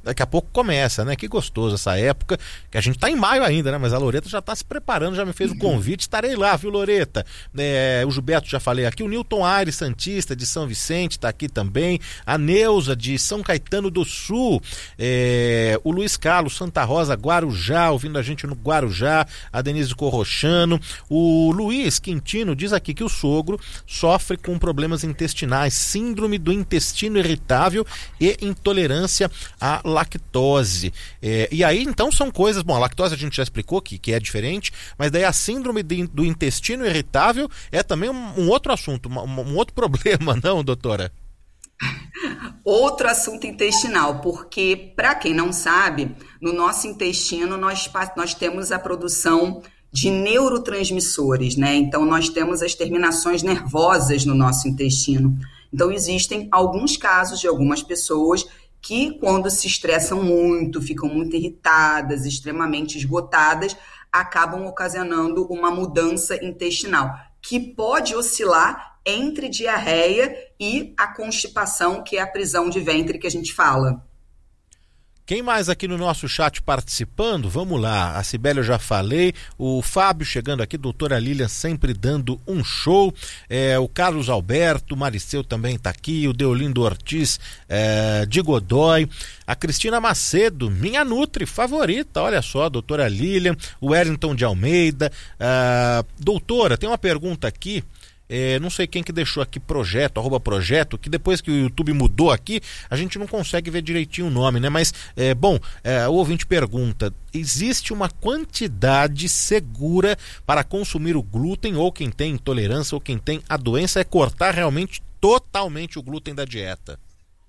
daqui a pouco começa, né? Que gostoso essa época, que a gente tá em maio ainda, né? Mas a Loreta já tá se preparando, já me fez o convite, estarei lá, viu, Loreta? O Gilberto já falei aqui, o Newton Aires Santista de São Vicente tá aqui também, a Neuza de São Caetano do Sul, o Luiz Carlos Santa Rosa, Guarujá, ouvindo a gente no Guarujá, a Denise Corrochano, o Luiz Quintino diz aqui que o sogro sofre com problemas intestinais, síndrome do intestino irritável e intolerância à lactose. E aí, então, são coisas... Bom, a lactose a gente já explicou que é diferente, mas daí a síndrome do intestino irritável é também um outro assunto, um outro problema, não, doutora? Outro assunto intestinal, porque, para quem não sabe, no nosso intestino nós temos a produção de neurotransmissores, né? Então, nós temos as terminações nervosas no nosso intestino. Então, existem alguns casos de algumas pessoas que, quando se estressam muito, ficam muito irritadas, extremamente esgotadas, acabam ocasionando uma mudança intestinal, que pode oscilar entre diarreia e a constipação, que é a prisão de ventre que a gente fala. Quem mais aqui no nosso chat participando? Vamos lá, a Cibele eu já falei, o Fábio chegando aqui, doutora Lilian sempre dando um show, o Carlos Alberto, o Mariceu também está aqui, o Deolindo Ortiz de Godoy, a Cristina Macedo, minha nutri favorita, olha só, doutora Lilian, o Wellington de Almeida. Doutora, tem uma pergunta aqui, não sei quem que deixou aqui @projeto, que depois que o YouTube mudou aqui, a gente não consegue ver direitinho o nome, né? Mas, o ouvinte pergunta, existe uma quantidade segura para consumir o glúten, ou quem tem intolerância, ou quem tem a doença, é cortar realmente totalmente o glúten da dieta?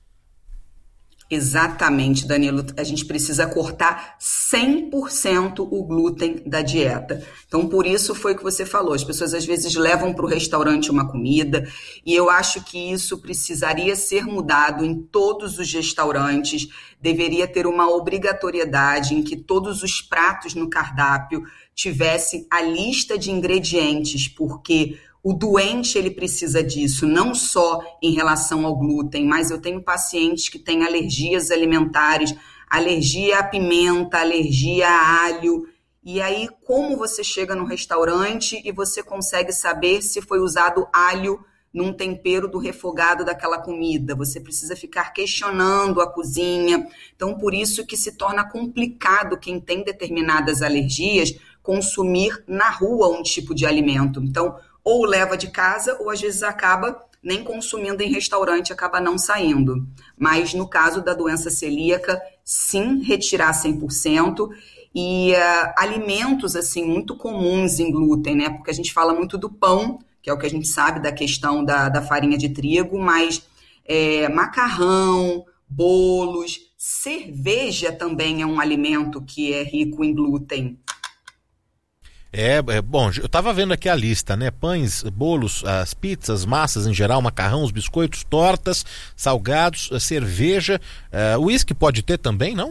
Exatamente, Danilo. A gente precisa cortar 100% o glúten da dieta. Então, por isso foi o que você falou. As pessoas, às vezes, levam para o restaurante uma comida e eu acho que isso precisaria ser mudado em todos os restaurantes. Deveria ter uma obrigatoriedade em que todos os pratos no cardápio tivessem a lista de ingredientes, porque o doente, ele precisa disso, não só em relação ao glúten, mas eu tenho pacientes que têm alergias alimentares, alergia à pimenta, alergia a alho. E aí, como você chega no restaurante e você consegue saber se foi usado alho num tempero do refogado daquela comida? Você precisa ficar questionando a cozinha. Então, por isso que se torna complicado quem tem determinadas alergias consumir na rua um tipo de alimento. Então, ou leva de casa, ou às vezes acaba nem consumindo em restaurante, acaba não saindo. Mas no caso da doença celíaca, sim, retirar 100%. E alimentos assim muito comuns em glúten, né? Porque a gente fala muito do pão, que é o que a gente sabe da questão da farinha de trigo, mas macarrão, bolos, cerveja também é um alimento que é rico em glúten. Bom, eu estava vendo aqui a lista, né? Pães, bolos, as pizzas, massas em geral, macarrão, os biscoitos, tortas, salgados, cerveja, uísque pode ter também, não?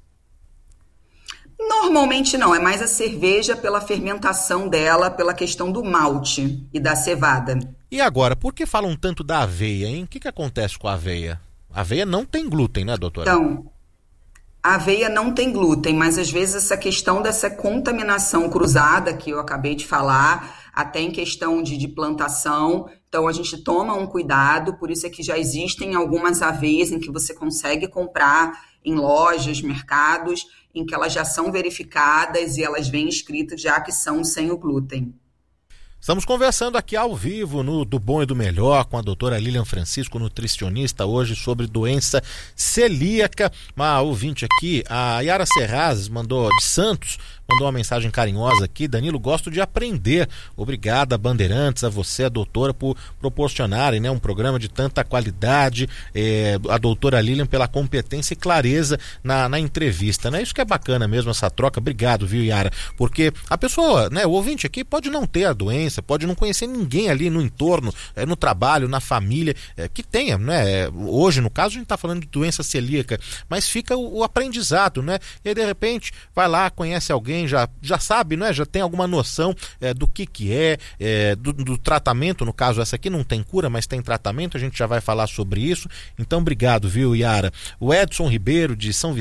Normalmente não, é mais a cerveja pela fermentação dela, pela questão do malte e da cevada. E agora, por que falam tanto da aveia, hein? O que acontece com a aveia? A aveia não tem glúten, né, doutora? Então, a aveia não tem glúten, mas às vezes essa questão dessa contaminação cruzada que eu acabei de falar, até em questão de plantação, então a gente toma um cuidado, por isso é que já existem algumas aveias em que você consegue comprar em lojas, mercados, em que elas já são verificadas e elas vêm escritas já que são sem o glúten. Estamos conversando aqui ao vivo no Do Bom e do Melhor com a doutora Lilian Francisco, nutricionista, hoje sobre doença celíaca. Uma ouvinte aqui, a Yara Serrazes, de Santos, mandou uma mensagem carinhosa aqui. Danilo, gosto de aprender. Obrigada, Bandeirantes, a você, a doutora, por proporcionarem, né, um programa de tanta qualidade. A doutora Lilian pela competência e clareza na entrevista, né? Isso que é bacana mesmo, essa troca. Obrigado, viu, Yara? Porque a pessoa, né, o ouvinte aqui pode não ter a doença, pode não conhecer ninguém ali no entorno, no trabalho, na família, que tenha, né? Hoje, no caso, a gente está falando de doença celíaca, mas fica o aprendizado, né? E aí, de repente, vai lá, conhece alguém, já sabe, né? Já tem alguma noção do que do tratamento. No caso, essa aqui não tem cura, mas tem tratamento, a gente já vai falar sobre isso. Então, obrigado, viu, Yara? O Edson Ribeiro, de São